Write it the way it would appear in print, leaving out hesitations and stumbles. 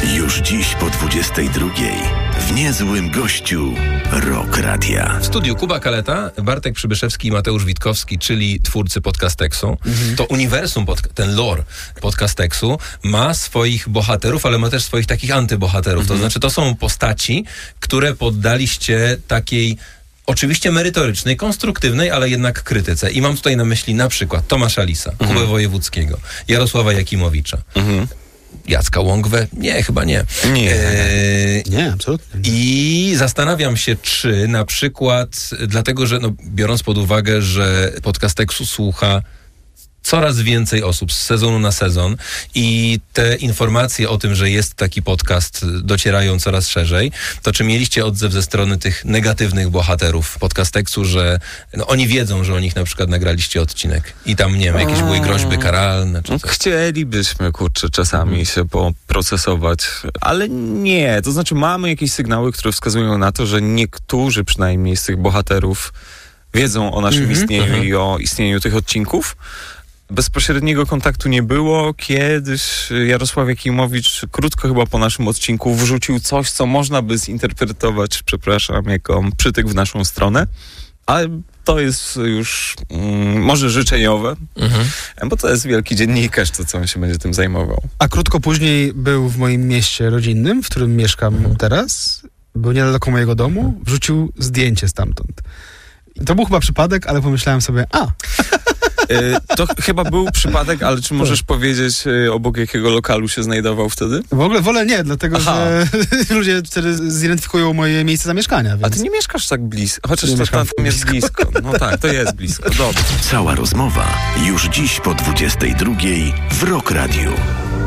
Już dziś po 22:00 w niezłym gościu Rock Radia. W studiu Kuba Kaleta, Bartek Przybyszewski i Mateusz Witkowski, czyli twórcy Podcasteksu. To uniwersum, ten lore Podcasteksu ma swoich bohaterów, ale ma też swoich takich antybohaterów. To znaczy, to są postaci, które poddaliście takiej oczywiście merytorycznej, konstruktywnej, ale jednak krytyce. I mam tutaj na myśli na przykład Tomasza Lisa, Kubę Wojewódzkiego, Jarosława Jakimowicza, Jacka Łągwę? Nie, chyba nie. Nie, absolutnie nie. I zastanawiam się, czy na przykład, dlatego że biorąc pod uwagę, że Podcasteksu słucha coraz więcej osób z sezonu na sezon i te informacje o tym, że jest taki podcast, docierają coraz szerzej, to czy mieliście odzew ze strony tych negatywnych bohaterów Podcasteksu, że oni wiedzą, że o nich na przykład nagraliście odcinek i tam, nie wiem, jakieś były groźby karalne czy coś? Chcielibyśmy, czasami się poprocesować, ale nie. To znaczy mamy jakieś sygnały, które wskazują na to, że niektórzy przynajmniej z tych bohaterów wiedzą o naszym istnieniu i o istnieniu tych odcinków. Bezpośredniego kontaktu nie było. Kiedyś Jarosław Jakimowicz krótko chyba po naszym odcinku wrzucił coś, co można by zinterpretować, jako przytyk w naszą stronę, ale to jest już może życzeniowe, bo to jest wielki dziennikarz, to co on się będzie tym zajmował. A krótko później był w moim mieście rodzinnym, w którym mieszkam teraz, był niedaleko mojego domu, wrzucił zdjęcie stamtąd. I to był chyba przypadek, ale pomyślałem sobie, To chyba był przypadek, ale czy możesz powiedzieć, obok jakiego lokalu się znajdował wtedy? W ogóle wolę nie, dlatego że ludzie wtedy zidentyfikują moje miejsce zamieszkania. Więc... A ty nie mieszkasz tak blisko, chociaż to tam jest blisko. No tak, to jest blisko, dobrze. Cała rozmowa już dziś po 22:00 w Rock Radiu.